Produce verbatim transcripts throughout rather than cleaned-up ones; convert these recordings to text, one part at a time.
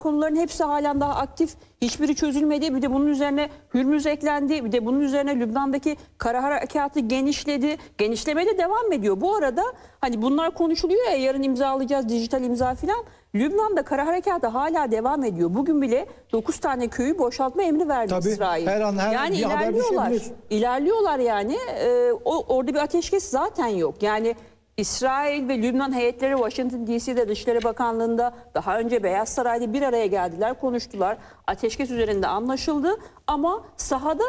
konuların hepsi halen daha aktif. Hiçbiri çözülmedi. Bir de bunun üzerine Hürmüz eklendi. Bir de bunun üzerine Lübnan'daki kara harekatı genişledi. Genişlemeye de devam ediyor. Bu arada hani bunlar konuşuluyor ya, yarın imzalayacağız dijital imza filan. Lübnan'da kara harekatı hala devam ediyor. Bugün bile dokuz tane köyü boşaltma emri verdi Tabii, İsrail. her an her yani bir haber ilerliyorlar. düşebilir. İlerliyorlar yani. Ee, o, orada bir ateşkes zaten yok. Yani İsrail ve Lübnan heyetleri Washington D C'de Dışişleri Bakanlığı'nda, daha önce Beyaz Saray'da bir araya geldiler, konuştular. Ateşkes üzerinde anlaşıldı ama sahada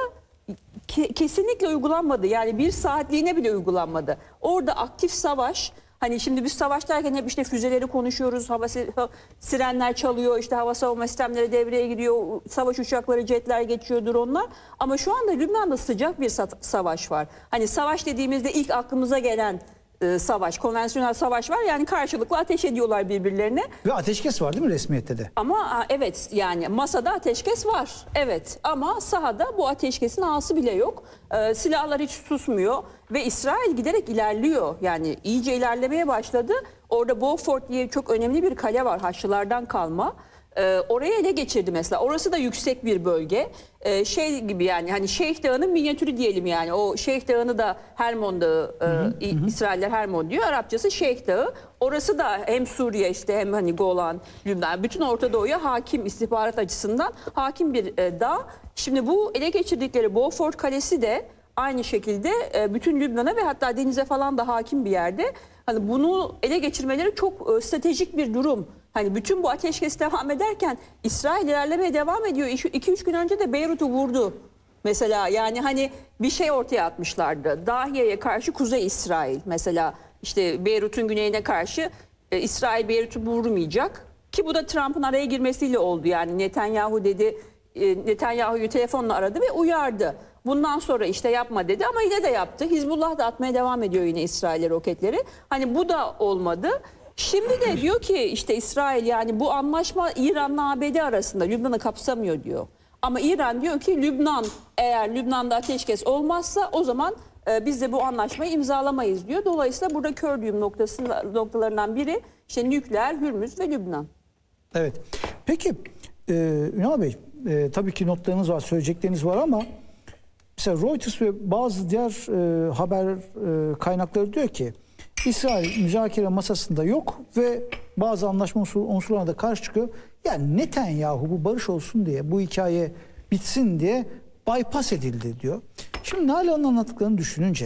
ke kesinlikle uygulanmadı. Yani bir saatliğine bile uygulanmadı. Orada aktif savaş. Hani şimdi biz savaş derken hep işte füzeleri konuşuyoruz, hava sirenler çalıyor, işte hava savunma sistemleri devreye giriyor, savaş uçakları, jetler geçiyor, dronlar. Ama şu anda Lübnan'da sıcak bir savaş var. Hani savaş dediğimizde ilk aklımıza gelen e, savaş, konvansiyonel savaş var. Yani karşılıklı ateş ediyorlar birbirlerine. Ve ateşkes var değil mi resmiyette de? Ama evet, yani masada ateşkes var. Evet, ama sahada bu ateşkesin ağası bile yok. Ee, silahlar hiç susmuyor ve İsrail giderek ilerliyor. Yani iyice ilerlemeye başladı. Orada Beaufort diye çok önemli bir kale var, Haçlılardan kalma. Ee, oraya ele geçirdi mesela. Orası da yüksek bir bölge. Ee, şey gibi yani, hani Şeyh Dağı'nın minyatürü diyelim yani. O Şeyh Dağı'nı da Hermon Dağı, e, hı hı. İsrailler Hermon diyor. Arapçası Şeyh Dağı. Orası da hem Suriye işte hem hani Golan, Lübnan, bütün Orta Doğu'ya hakim, istihbarat açısından hakim bir e, dağ. Şimdi bu ele geçirdikleri Beaufort Kalesi de aynı şekilde e, bütün Lübnan'a ve hatta denize falan da hakim bir yerde. Hani bunu ele geçirmeleri çok e, stratejik bir durum. Hani bütün bu ateşkes devam ederken İsrail ilerlemeye devam ediyor. iki üç gün önce de Beyrut'u vurdu. Mesela yani hani bir şey ortaya atmışlardı. Dahiye'ye karşı Kuzey İsrail. Mesela işte Beyrut'un güneyine karşı e, İsrail Beyrut'u vurmayacak. Ki bu da Trump'ın araya girmesiyle oldu. Yani Netanyahu dedi, e, Netanyahu'yu telefonla aradı ve uyardı. Bundan sonra işte yapma dedi ama yine de yaptı. Hizbullah da atmaya devam ediyor yine İsrail'e roketleri. Hani bu da olmadı. Şimdi de diyor ki işte İsrail, yani bu anlaşma İran'la A B D arasında, Lübnan'ı kapsamıyor diyor. Ama İran diyor ki Lübnan, eğer Lübnan'da ateşkes olmazsa o zaman e, biz de bu anlaşmayı imzalamayız diyor. Dolayısıyla burada kör düğüm noktası, noktalarından biri işte nükleer, Hürmüz ve Lübnan. Evet. Peki e, Ünal Bey, e, tabii ki notlarınız var, söyleyecekleriniz var ama mesela Reuters ve bazı diğer e, haber e, kaynakları diyor ki İsrail müzakere masasında yok ve bazı anlaşma unsurlarına da karşı çıkıyor. Yani Netanyahu bu barış olsun diye, bu hikaye bitsin diye bypass edildi diyor. Şimdi Nalan'ın anlattıklarını düşününce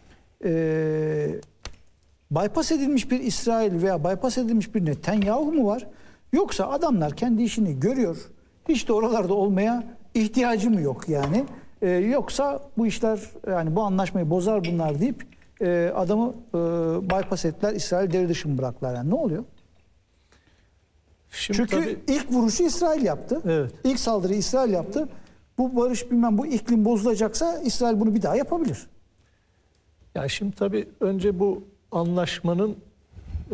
e, bypass edilmiş bir İsrail veya bypass edilmiş bir Netanyahu mu var? Yoksa adamlar kendi işini görüyor, hiç de oralarda olmaya ihtiyacı mı yok yani? E, yoksa bu işler, yani bu anlaşmayı bozar bunlar deyip e, adamı e, bypass ettiler, İsrail devre dışı mı bıraktılar, yani ne oluyor? Şimdi Çünkü tabii, ilk vuruşu İsrail yaptı. Evet. İlk saldırıyı İsrail yaptı. Bu barış bilmem bu iklim bozulacaksa İsrail bunu bir daha yapabilir. Ya şimdi tabii önce bu anlaşmanın e,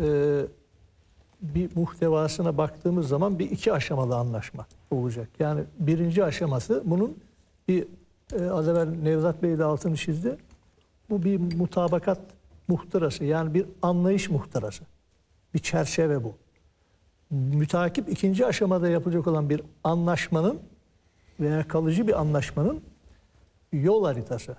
bir muhtevasına baktığımız zaman bir iki aşamalı anlaşma olacak. Yani birinci aşaması bunun bir e, az evvel Nevzat Bey de altını çizdi. Bu bir mutabakat muhtırası, yani bir anlayış muhtırası. Bir çerçeve bu. Mütakip ikinci aşamada yapacak olan bir anlaşmanın veya kalıcı bir anlaşmanın yol haritası.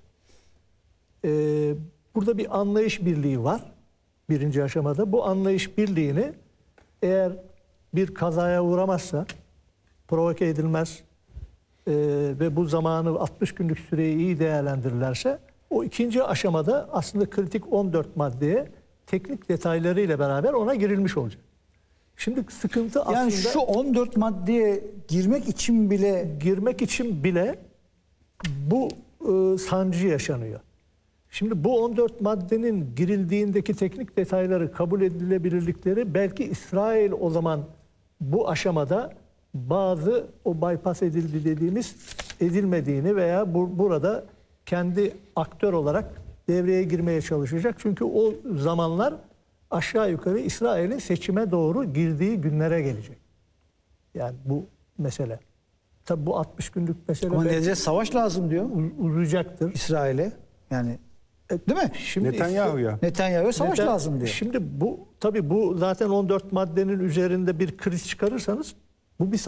Ee, burada bir anlayış birliği var birinci aşamada. Bu anlayış birliğini eğer bir kazaya uğramazsa, provoke edilmez e, ve bu zamanı altmış günlük süreyi iyi değerlendirirlerse, o ikinci aşamada aslında kritik on dört maddeye teknik detaylarıyla beraber ona girilmiş olacak. Şimdi sıkıntı aslında... Yani şu on dört maddeye girmek için bile... Girmek için bile bu e, sancı yaşanıyor. Şimdi bu on dört maddenin girildiğindeki teknik detayları, kabul edilebilirlikleri, belki İsrail o zaman bu aşamada bazı o bypass edildi dediğimiz edilmediğini veya bu, burada kendi aktör olarak devreye girmeye çalışacak. Çünkü o zamanlar aşağı yukarı İsrail'in seçime doğru girdiği günlere gelecek. Yani bu mesele. Tabi bu altmış günlük mesele... Ama neticede savaş lazım diyor. Uzayacaktır. İsrail'e. Yani değil mi? Şimdi Netanyahu'ya. Netanyahu'ya savaş lazım diyor. Şimdi bu tabii bu zaten on dört maddenin üzerinde bir kriz çıkarırsanız Bu bir